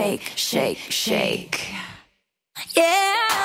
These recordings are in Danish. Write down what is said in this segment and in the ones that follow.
shake, shake, shake. Yeah.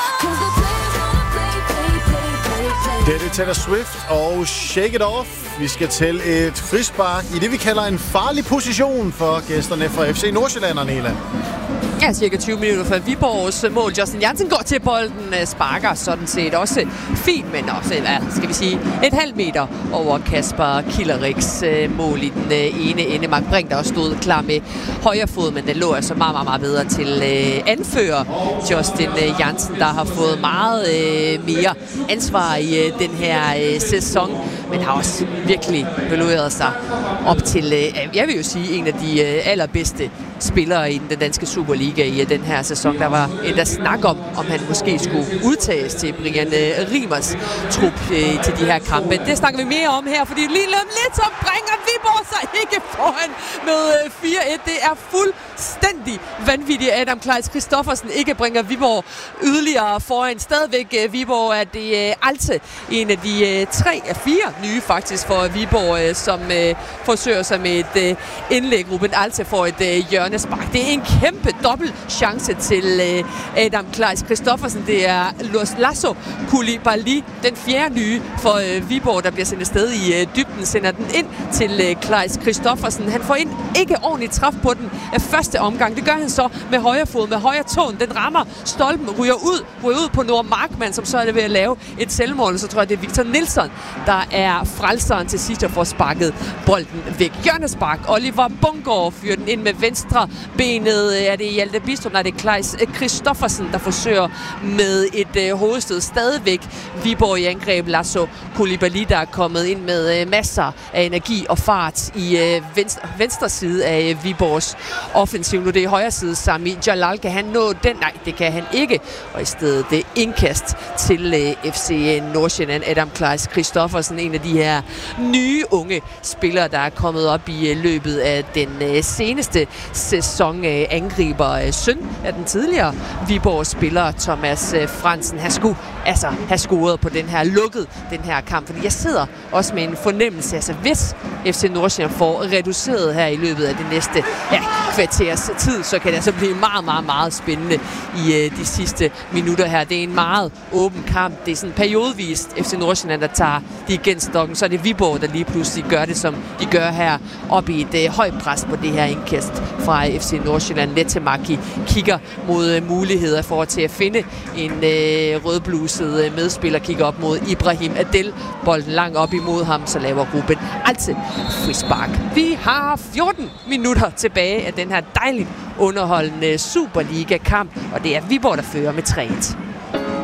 Det er Taylor Swift og Shake It Off. Vi skal til et frispark i det, vi kalder en farlig position for gæsterne fra FC Nordsjælland, Nela. Ja, cirka 20 minutter før Viborgs mål. Justin Jansen går til bolden, sparker sådan set også fint, men også, skal vi sige, et halvt meter over Kasper Killeriks mål i den ene ende. Mark Brink, der også stod klar med højre fod, men den lå altså meget, meget, meget bedre til anfører Justin Jansen, der har fået meget mere ansvar i den her sæson, men har også virkelig evalueret sig op til, jeg vil jo sige, en af de allerbedste spillere i den danske Superliga i den her sæson. Der var endda snak om han måske skulle udtages til Brian Riemers trup til de her kampe. Det snakker vi mere om her, fordi lige om lidt så bringer Viborg sig ikke foran med 4-1. Det er fuldstændig vanvittigt, at Adam Kleis Christoffersen ikke bringer Viborg yderligere foran. Stadigvæk Viborg er det Alte, en af de 3 af 4 nye faktisk for Viborg, som forsøger sig med et indlæg. Ruben Alte får et hjørnespark. Det er en kæmpe dobbelt chance til Adam Kleis Christoffersen. Det er Lasso Koulibaly, den 4. nye for Viborg, der bliver sendt afsted i dybden, sender den ind til Kleis Christoffersen. Han får ikke ordentligt træf på den af første omgang. Det gør han så med højre fod, med højre tåen. Den rammer stolpen, ryger ud på Nord Markmann, som så er det ved at lave et selvmål. Så tror jeg, det er Victor Nilsson, der er frelseren til sidst og får sparket bolden væk. Hjørnespark. Oliver Bungård fyrer den ind med venstre benet. Er det Hjalte Bidstrup? Nej, det er Kleis Christoffersen, der forsøger med et hovedstød. Stadigvæk Viborg i angreb. Lasso Koulibaly, der er kommet ind med masser af energi og fart i venstre side af Viborgs offensiv. Nu det er højre side. Sami Jalal, kan han nå den? Nej, det kan han ikke. Og i stedet det indkast til FC Nordsjælland. Adam Kleis Christoffersen, en af de her nye unge spillere, der er kommet op i løbet af den seneste sæson. Angriber søn af den tidligere Viborg-spiller Thomas Fransen. Han skulle have scoret på den her kamp, fordi jeg sidder også med en fornemmelse, altså hvis FC Nordsjælland får reduceret her i løbet af det næste kvarters tid, så kan det altså blive meget, meget, meget spændende i de sidste minutter her. Det er en meget åben kamp. Det er sådan periodevist FC Nordsjælland, der tager de igen stokken. Så er det Viborg, der lige pludselig gør det, som de gør her, op i et højt pres på det her indkast fra FC Nordsjælland. Letemaki kigger mod muligheder for til at finde en rødbluset medspiller, kigger op mod Ibrahim Adel. Bolden langt op imod ham, så laver Ruben Alte frispark. Vi har 14 minutter tilbage af den her dejligt underholdende Superliga-kamp, og det er Viborg, der fører med 3-1.